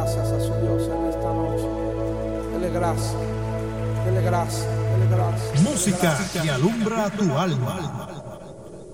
gracias a su Dios en esta noche. Dele gracias, dele gracias, dele gracias. Música que alumbra tu alma.